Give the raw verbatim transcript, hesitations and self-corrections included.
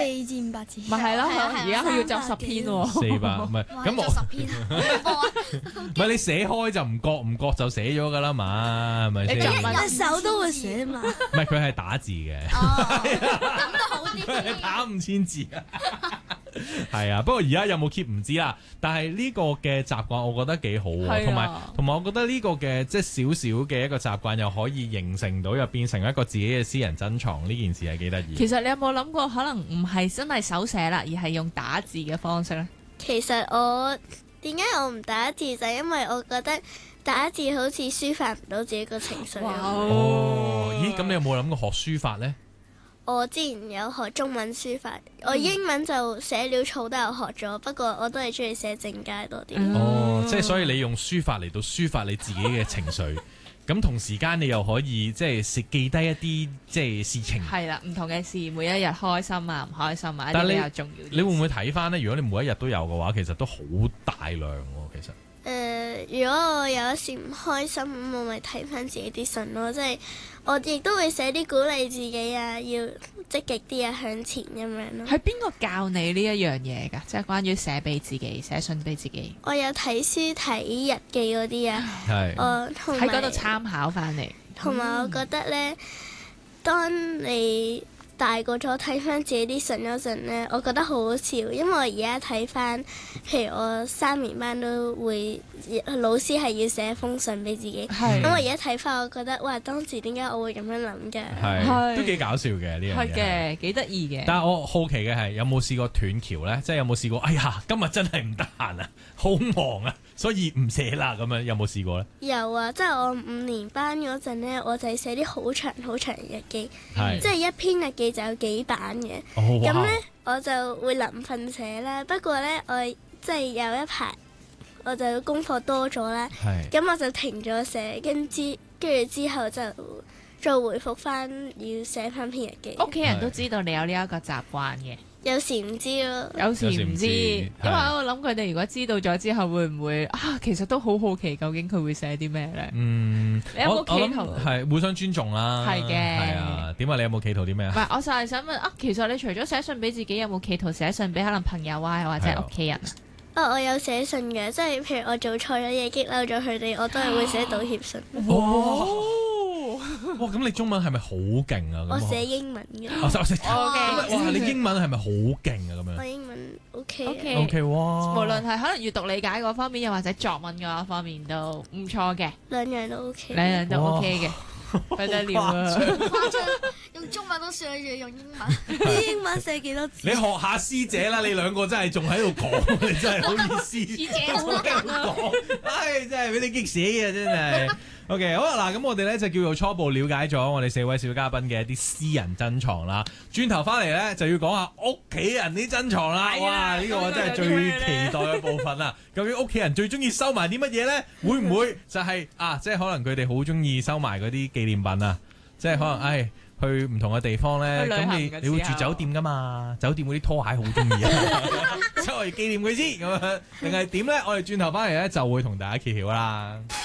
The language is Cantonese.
四至五百字。 咪係咯， 係啊係啊而家佢要作十篇喎。 四百唔係咁我做十篇啊！ 唔係你寫開就唔覺唔覺就寫咗㗎啦嘛，係咪先？ 你作文隻手都會寫嘛。 唔係佢係打字嘅， 哦，咁都好佢係啲。 打五千字啊。係啊，不過而家有冇 keep 唔知啦。但係呢個嘅習慣，我覺得幾好喎， 係啊同埋同埋，我覺得呢個嘅即係少少嘅一個習慣，又可以形成到又變成一個自己嘅私人珍藏，呢件事係幾得意。 其實你有冇諗過，可能唔係真係手寫啦，而係用打字嘅方式咧？ 其實我點解我唔打字就係因為我覺得打字好似抒發唔到自己個情緒咁。 哦，咦？咁你有冇諗過學書法呢？ 我之前有學中文書法，我英文就寫潦草都有學咗，不過我都係中意寫正楷多啲。 嗯哦，即係所以你用書法嚟到抒發你自己嘅情緒，咁同時間你又可以即係記低一啲即係事情。 係啦，唔同嘅事，每一日開心啊，唔開心啊，一啲但係你比較重要啲。 你會唔會睇翻呢？如果你每一日都有嘅話，其實都好大量喎。其實誒、呃，如果我有一時唔開心，咁我咪睇翻自己啲信咯，即係我亦都會寫啲鼓勵自己啊，要積極啲啊，向前咁樣咯。 係邊個教你呢一樣嘢㗎？即係關於寫俾自己、寫信俾自己， 我有睇書睇日記嗰啲啊， 係我同喺嗰度埋參考翻嚟。 同埋我覺得呢，當你大個咗睇翻自己啲信嗰陣呢，我覺得好好笑，因為我而家睇翻，譬如我三年班都會老師係要寫封信俾自己， 係咁我而家睇翻，我覺得哇，當時點解我會咁樣諗嘅？ 係係都幾搞笑嘅呢樣係嘢。 嘅，幾得意嘅。 但係我好奇嘅係有冇試過斷橋呢？即係有冇試過？哎呀，今日真係唔得閒啊，好忙啊，所以唔寫啦咁樣。有冇試過呢？ 有啊，即係我五年班嗰陣呢，我就係寫啲好長好長嘅日記， 係即係一篇日記就有幾版嘅。 哦咁哇呢，我就會臨瞓寫啦。不過呢，我即係有一排我就功課多咗啦， 係咁我就停咗寫，跟之跟住之後就再回覆翻要寫翻篇日記。 屋企人都知道你有呢一個習慣嘅， 有時唔知咯， 有時唔知， 有時唔知因為係我諗佢哋如果知道咗之後，會唔會啊？其實都好好奇，究竟佢會寫啲咩咧？ 嗯， 你有冇我我諗企圖係互相尊重啦。 係嘅係啊。點啊？你有冇企圖啲咩啊？ 唔係，我就係想問啊，其實你除咗寫信俾自己，有冇企圖寫信俾可能朋友啊，或者屋企人啊？ 哦，我有寫信嘅，即係譬如我做錯咗嘢激嬲咗佢哋，我都係會寫道歉信。 哦，哇！咁你中文係咪好勁啊？咁我寫英文嘅， 我我寫哦咁哇！你英文係咪好勁啊？咁樣我英文 OK 嘅。 OK O K 哇！ 無論係可能閱讀理解嗰方面，又或者作文嗰方面都唔錯嘅， 兩樣都 OK。 兩樣都 OK 嘅，不得了啊！ 誇張，用中文都算，仲要用英文。 啲英文寫幾多字？ 你學下師姐啦！你兩個真係仲喺度講，你真係好意思。 師姐好喺度講，唉，真係俾你激死啊！真係。OK，好啦，嗱，咁我哋咧就叫做初步了解咗我哋四位小嘉賓嘅一啲私人珍藏啦。轉頭翻嚟咧就要講下屋企人啲珍藏啦。哇，呢個真係最期待嘅部分啦。究竟屋企人最中意收埋啲乜嘢咧？會唔會就係啊？即係可能佢哋好中意收埋嗰啲紀念品啊？即係可能唉。去唔同嘅地方咧， 去旅行咁你嘅你會住時候酒店噶嘛？酒店嗰啲拖鞋好中意啊，周圍紀念佢先咁樣，定係點咧？我哋轉頭翻嚟咧就會同大家揭曉啦。